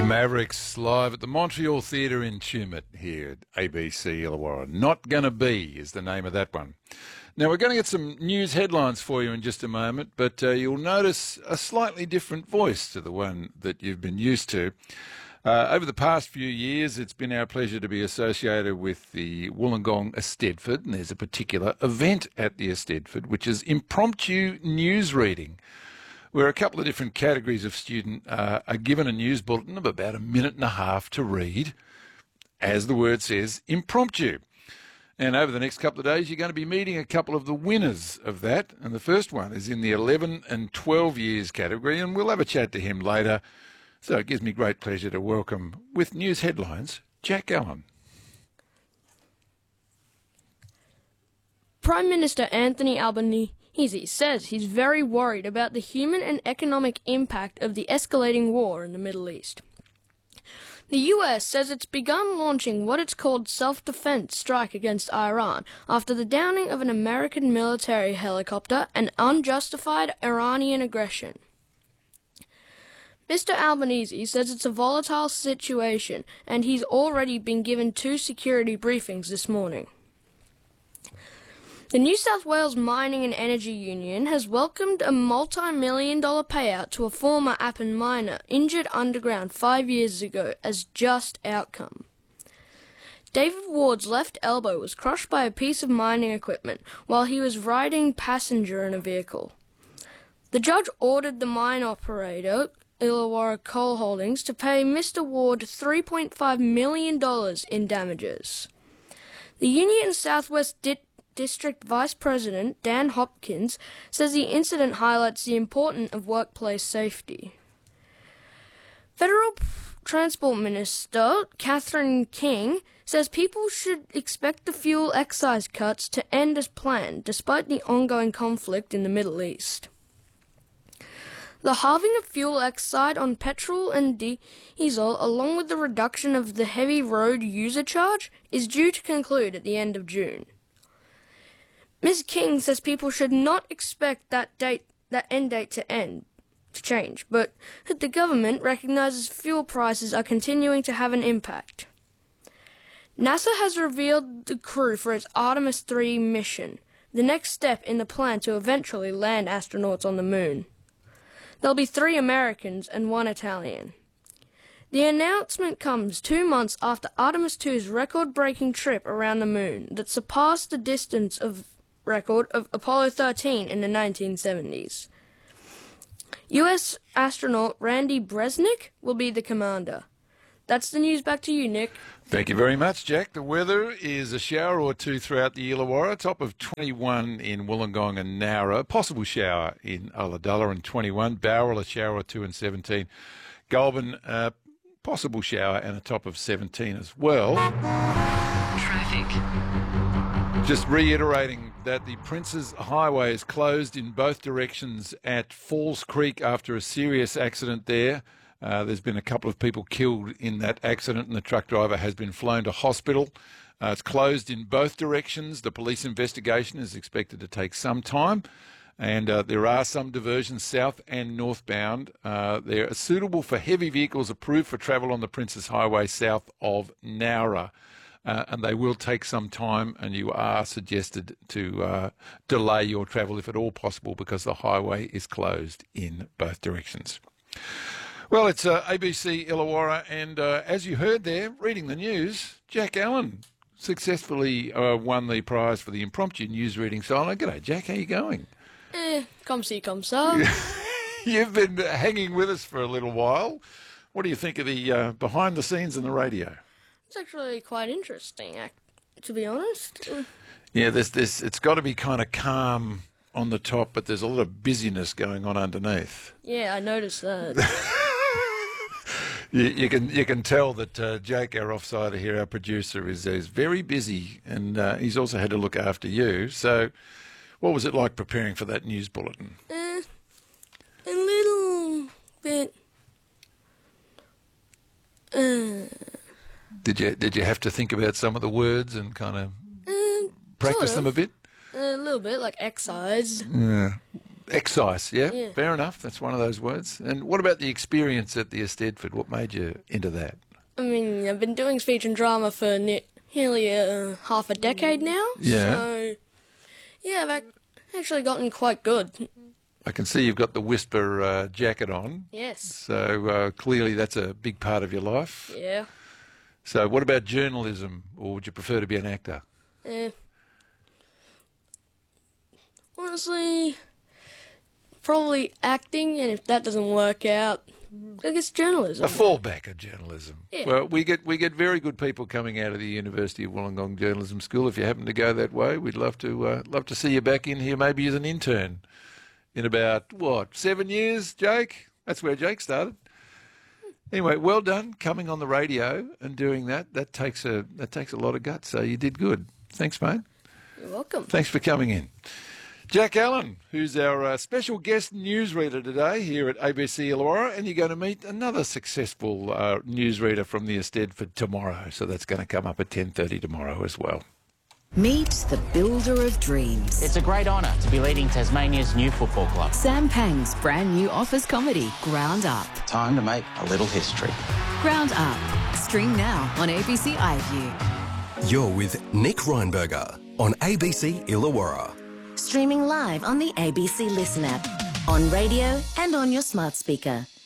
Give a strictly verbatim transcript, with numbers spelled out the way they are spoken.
Mavericks live at the Montreal Theatre in Tumut here at A B C Illawarra. Not Gonna Be is the name of that one. Now, we're going to get some news headlines for you in just a moment, but uh, you'll notice a slightly different voice to the one that you've been used to. Uh, over the past few years, it's been our pleasure to be associated with the Wollongong Eisteddfod, and there's a particular event at the Eisteddfod, which is impromptu news reading, where a couple of different categories of student uh, are given a news bulletin of about a minute and a half to read, as the word says, impromptu. And over the next couple of days, you're going to be meeting a couple of the winners of that. And the first one is in the eleven and twelve years category, and we'll have a chat to him later. So it gives me great pleasure to welcome, with news headlines, Jack Allen. Prime Minister Anthony Albanese says he's very worried about the human and economic impact of the escalating war in the Middle East. The U S says it's begun launching what it's called self-defense strike against Iran after the downing of an American military helicopter and unjustified Iranian aggression. Mister Albanese says it's a volatile situation and he's already been given two security briefings this morning. The New South Wales Mining and Energy Union has welcomed a multi-million dollar payout to a former Appin miner injured underground five years ago as just outcome. David Ward's left elbow was crushed by a piece of mining equipment while he was riding passenger in a vehicle. The judge ordered the mine operator, Illawarra Coal Holdings, to pay Mister Ward three point five million dollars in damages. The Union Southwest Dit District Vice President Dan Hopkins says the incident highlights the importance of workplace safety. Federal Transport Minister Catherine King says people should expect the fuel excise cuts to end as planned, despite the ongoing conflict in the Middle East. The halving of fuel excise on petrol and diesel, along with the reduction of the heavy road user charge, is due to conclude at the end of June. Miz King says people should not expect that date, that end date to end, to change, but the government recognises fuel prices are continuing to have an impact. NASA has revealed the crew for its Artemis three mission, the next step in the plan to eventually land astronauts on the moon. There'll be three Americans and one Italian. The announcement comes two months after Artemis two's record-breaking trip around the moon that surpassed the distance of record of Apollo thirteen in the nineteen seventies. U S astronaut Randy Bresnik will be the commander. That's the news. Back to you, Nick. Thank you very much, Jack. The weather is a shower or two throughout the Illawarra, top of twenty-one in Wollongong and Nowra, possible shower in Ulladulla and twenty-one, Bowral a shower or two and seventeen, Goulburn uh, possible shower and a top of seventeen as well. Traffic. Just reiterating that the Princes Highway is closed in both directions at Falls Creek after a serious accident there. Uh, there's been a couple of people killed in that accident and the truck driver has been flown to hospital. Uh, it's closed in both directions. The police investigation is expected to take some time, and uh, there are some diversions south and northbound. Uh, they're suitable for heavy vehicles approved for travel on the Princes Highway south of Nowra. Uh, and they will take some time, and you are suggested to uh, delay your travel if at all possible because the highway is closed in both directions. Well, it's uh, A B C Illawarra, and uh, as you heard there, reading the news, Jack Allen successfully uh, won the prize for the impromptu news reading solo. G'day, Jack. How you going? Eh, come see, come so. You've been hanging with us for a little while. What do you think of the uh, behind the scenes in the radio? It's actually quite interesting, to be honest. Yeah, there's this. It's got to be kind of calm on the top, but there's a lot of busyness going on underneath. Yeah, I noticed that. you, you can you can tell that uh, Jake, our offsider here, our producer, is is very busy, and uh, he's also had to look after you. So, what was it like preparing for that news bulletin? Uh, a little bit. Uh. Did you did you have to think about some of the words and kind of Uh, practice sort them of. a bit? A little bit, like excise. Yeah. Excise, yeah? Yeah. Fair enough. That's one of those words. And what about the experience at the Eisteddfod? What made you into that? I mean, I've been doing speech and drama for ne- nearly uh, half a decade now. Yeah. So, yeah, I've ac- actually gotten quite good. I can see you've got the Whisper uh, jacket on. Yes. So uh, clearly that's a big part of your life. Yeah. So what about journalism, or would you prefer to be an actor? Uh, honestly, probably acting, and if that doesn't work out, I guess journalism. A fallback of journalism. Yeah. Well, we get we get very good people coming out of the University of Wollongong Journalism School. If you happen to go that way, we'd love to uh, love to see you back in here, maybe as an intern, in about what seven years, Jake? That's where Jake started. Anyway, well done coming on the radio and doing that. That takes a that takes a lot of guts. So you did good. Thanks, mate. You're welcome. Thanks for coming in. Jack Allen, who's our uh, special guest newsreader today here at A B C Illawarra, and you're going to meet another successful uh, newsreader from the Eisteddfod tomorrow. So that's going to come up at ten thirty tomorrow as well. Meet the builder of dreams. It's a great honour to be leading Tasmania's new football club. Sam Pang's brand new office comedy, Ground Up. Time to make a little history. Ground Up. Stream now on A B C iView. You're with Nick Reinberger on A B C Illawarra. Streaming live on the A B C Listen app, on radio and on your smart speaker.